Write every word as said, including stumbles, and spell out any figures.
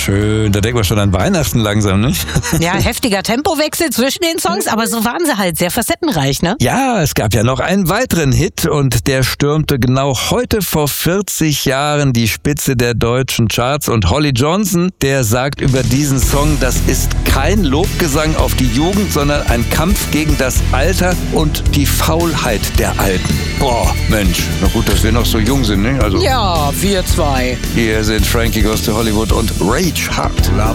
schön. Da denkt man schon an Weihnachten langsam, ne? Ja, heftiger Tempowechsel zwischen den Songs, aber so waren sie halt, sehr facettenreich, ne? Ja, es gab ja noch einen weiteren Hit und der stürmte genau heute vor vierzig Jahren die Spitze der deutschen Charts. Und Holly Johnson, der sagt über diesen Song, das ist kein Lobgesang auf die Jugend, sondern ein Kampf gegen das Alter und die Faulheit der Alten. Boah, Mensch, na gut, dass wir noch so jung sind, ne? Also Ja, wir zwei. hier sind Frankie Goes to Hollywood und Rage Hard.